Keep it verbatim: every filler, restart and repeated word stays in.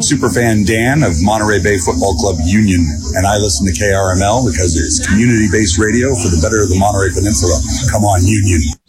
superfan Dan of Monterey Bay Football Club Union, and I listen to K R M L because it's community-based radio for the better of the Monterey Peninsula. Come on, Union.